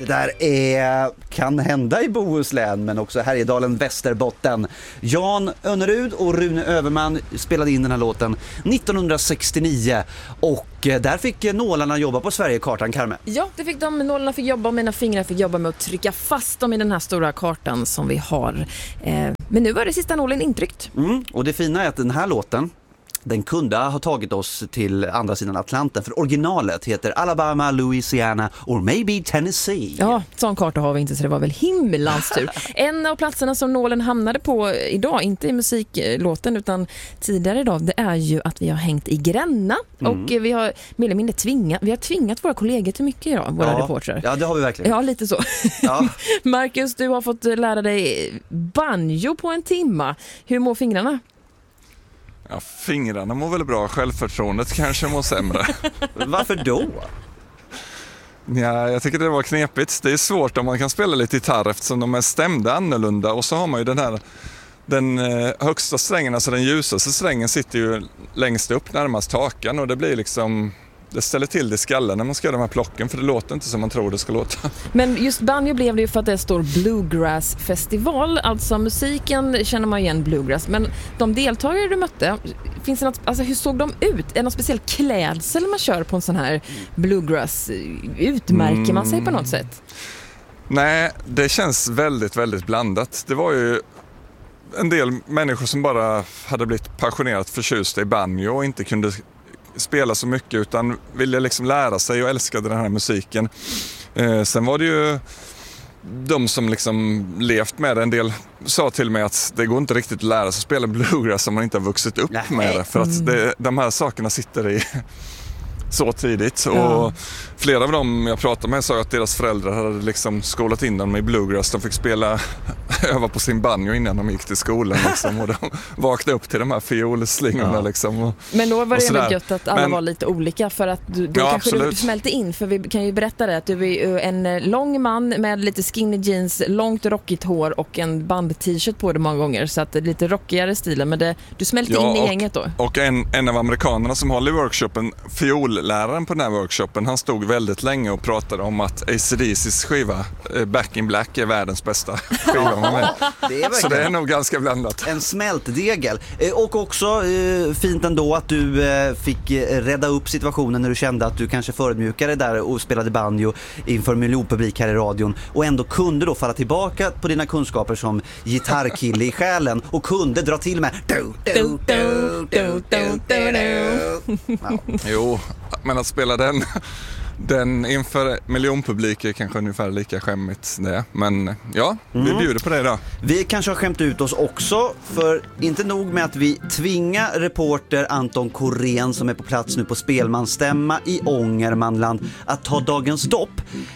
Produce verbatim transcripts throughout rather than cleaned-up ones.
där är, kan hända i Bohuslän men också Härjedalen, Västerbotten. Jan Önnerud och Rune Överman spelade in den här låten nittonhundrasextionio och där fick nålarna jobba på Sverigekartan, Carmen. Ja, det fick de. Nålarna fick jobba och mina fingrar fick jobba med att trycka fast dem i den här stora kartan som vi har. Eh, men nu var det sista nålen intryckt. Mm, och det fina är att den här låten, den kunde ha tagit oss till andra sidan Atlanten, för originalet heter Alabama, Louisiana or maybe Tennessee. Ja, sån karta har vi inte så det var väl himmelans tur. En av platserna som nålen hamnade på idag, inte i musiklåten utan tidigare idag, det är ju att vi har hängt i Gränna mm. och vi har mer eller mindre tvingat, vi har tvingat våra kollegor till mycket idag, våra ja, reportrar. Ja, det har vi verkligen. Ja, lite så. Ja. Marcus, du har fått lära dig banjo på en timma. Hur mår fingrarna? Ja, fingrarna mår väl bra, självförtroendet kanske mår sämre. Varför då? Ja, jag tycker det var knepigt. Det är svårt om man kan spela lite gitarr eftersom de är stämda annorlunda. Och så har man ju den här, den högsta strängen, alltså den ljusaste strängen sitter ju längst upp närmast taken. Och det blir liksom, det ställer till det i skallen när man ska göra de här plocken, för det låter inte som man tror det ska låta. Men just banjo blev det ju för att det står Bluegrass-festival, alltså musiken känner man igen Bluegrass, men de deltagare du mötte, finns det något, alltså hur såg de ut? Är det någon speciell klädsel man kör på en sån här Bluegrass? Utmärker man sig på något sätt? Nej, det känns väldigt, väldigt blandat. Det var ju en del människor som bara hade blivit passionerat förtjusta i banjo och inte kunde spela så mycket utan ville liksom lära sig och älskade den här musiken. Eh, sen var det ju de som liksom levt med det. En del sa till mig att det går inte riktigt att lära sig att spela bluegrass om man inte har vuxit upp Nej. med det. För att det, de här sakerna sitter i så tidigt. Ja. Och flera av dem jag pratade med sa att deras föräldrar hade liksom skolat in dem i bluegrass. De fick spela, öva på sin banjo innan de gick till skolan. Liksom, och de vaknade upp till de här fiolslingorna. Ja. Liksom, och, men då var det ändå gött att alla Men, var lite olika. För att du, då ja, kanske absolut. du smälte in. För vi kan ju berätta det att du är en lång man med lite skinny jeans, långt rockigt hår och en band-t-shirt på det många gånger. Så att det är lite rockigare stilen. Men det, du smälte ja, in i och, gänget då. Och en, en av amerikanerna som håller i workshopen, fiol läraren på den här workshopen, han stod väldigt länge och pratade om att A C D C's skiva Back in Black är världens bästa skiva med mig. Det är så det är nog ganska blandat. En smältdegel. Och också eh, fint ändå att du eh, fick rädda upp situationen när du kände att du kanske förödmjukade där och spelade banjo inför miljonpublik här i radion och ändå kunde då falla tillbaka på dina kunskaper som gitarrkille i själen och kunde dra till med Jo, men att spela den, den inför miljonpublik är kanske ungefär lika skämmigt det. Men ja, mm. vi bjuder på det idag. Vi kanske har skämt ut oss också, för inte nog med att vi tvingar reporter Anton Korén som är på plats nu på spelmansstämma i Ångermanland att ta dagens dopp.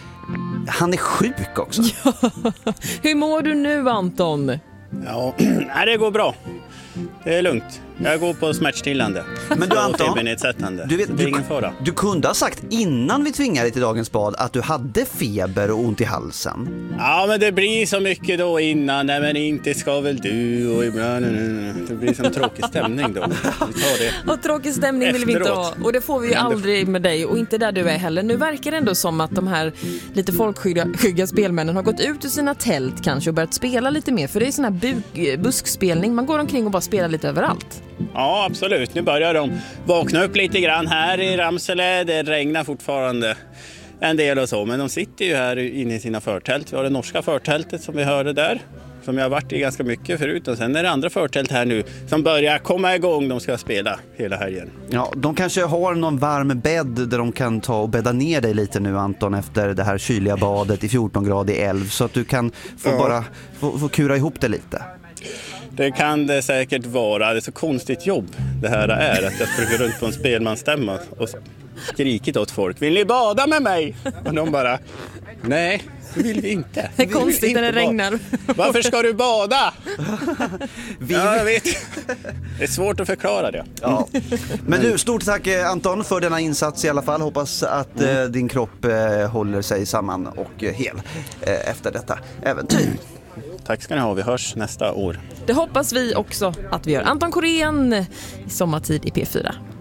Han är sjuk också. Ja. Hur mår du nu, Anton? Ja, det går bra. Det är lugnt. Jag går på smärtstillande. Men du Anton, du, vet, du, du kunde ha sagt innan vi tvingade dig till dagens bad att du hade feber och ont i halsen. Ja, men det blir så mycket då innan. Nej, men inte ska väl du och ibland. Det blir som tråkig stämning då. Vi tar det. Och tråkig stämning vill vi inte ha. Och det får vi ju aldrig med dig. Och inte där du är heller. Nu verkar det ändå som att de här lite folkskygga spelmännen har gått ut ur sina tält kanske och börjat spela lite mer. För det är sån här buk, buskspelning. Man går omkring och bara spelar lite överallt. Ja, absolut. Nu börjar de vakna upp lite grann här i Ramsele. Det regnar fortfarande en del och så. Men de sitter ju här inne i sina förtält. Vi har det norska förtältet som vi hörde där. Som jag har varit i ganska mycket förut. Och sen är det andra förtält här nu som börjar komma igång. De ska spela hela helgen. Ja, de kanske har någon varm bädd där de kan ta och bädda ner dig lite nu, Anton, efter det här kyliga badet i fjorton grader i älv. Så att du kan få ja. bara få, få kura ihop det lite. Det kan det säkert vara. Det är så konstigt jobb det här är. Att jag ska gå runt på en spelmansstämma och skrikit åt folk. Vill ni bada med mig? Och de bara, nej, det vill vi inte. Det är konstigt när det regnar. Varför ska du bada? vi... Ja, jag vet. Det är svårt att förklara det. Ja. Men du, stort tack Anton för denna insats i alla fall. Hoppas att mm. eh, din kropp eh, håller sig samman och eh, hel eh, efter detta äventyr. Tack ska ni ha, vi hörs nästa år. Det hoppas vi också att vi gör. Anton Korén i sommartid i P fyra.